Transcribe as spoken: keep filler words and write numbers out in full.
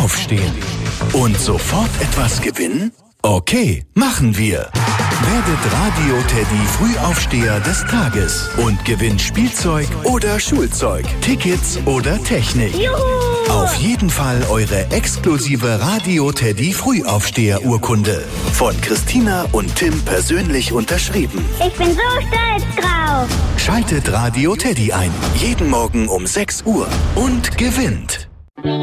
aufstehen. Und sofort etwas gewinnen? Okay, machen wir. Werdet Radio Teddy Frühaufsteher des Tages und gewinnt Spielzeug oder Schulzeug, Tickets oder Technik. Juhu! Auf jeden Fall eure exklusive Radio Teddy Frühaufsteher-Urkunde. Von Christina und Tim persönlich unterschrieben. Ich bin so stolz drauf. Schaltet Radio Teddy ein. Jeden Morgen um sechs Uhr und gewinnt.